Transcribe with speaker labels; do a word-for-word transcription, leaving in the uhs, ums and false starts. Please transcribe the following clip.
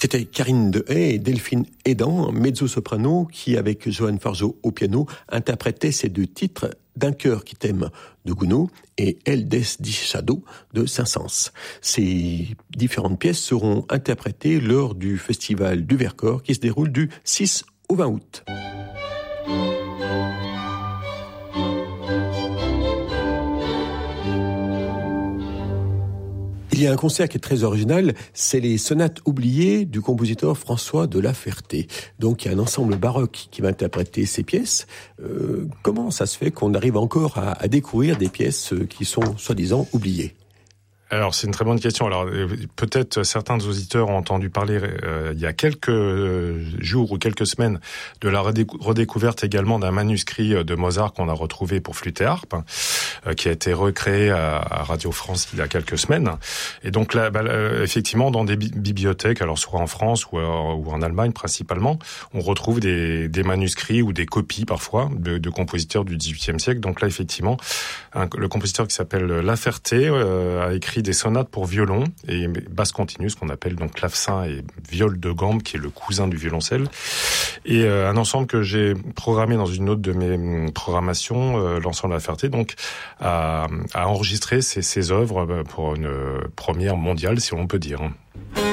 Speaker 1: C'était Karine Dehaye et Delphine Aidan, mezzo-soprano, qui, avec Johan Fargeau au piano, interprétaient ces deux titres, D'un cœur qui t'aime de Gounod et El Des di Shadow de Saint-Saëns. Ces différentes pièces seront interprétées lors du festival du Vercors qui se déroule du six au vingt août. Il y a un concert qui est très original, c'est les sonates oubliées du compositeur François de La Ferté. Donc il y a un ensemble baroque qui va interpréter ces pièces. Euh, comment ça se fait qu'on arrive encore à, à découvrir des pièces qui sont soi-disant oubliées ?
Speaker 2: Alors, c'est une très bonne question. Alors, peut-être certains auditeurs ont entendu parler euh, il y a quelques jours ou quelques semaines de la redécou- redécouverte également d'un manuscrit de Mozart qu'on a retrouvé pour flûte et harpe, euh, qui a été recréé à, à Radio France il y a quelques semaines. Et donc là, bah, là effectivement, dans des bi- bibliothèques, alors soit en France ou, euh, ou en Allemagne principalement, on retrouve des, des manuscrits ou des copies parfois de, de compositeurs du dix-huitième siècle. Donc là, effectivement, un, le compositeur qui s'appelle La Ferté euh, a écrit des sonates pour violon et basse continue, ce qu'on appelle donc clavecin et viol de gambe, qui est le cousin du violoncelle. Et euh, un ensemble que j'ai programmé dans une autre de mes programmations, euh, l'ensemble de La Ferté, donc a, a enregistré ces, ces œuvres pour une première mondiale, si on peut dire.